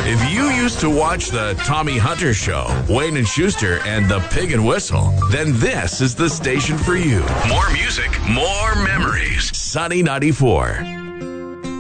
If you used to watch the Tommy Hunter Show, Wayne and Schuster, and the Pig and Whistle, then this is the station for you. More music, more memories. Sunny 94.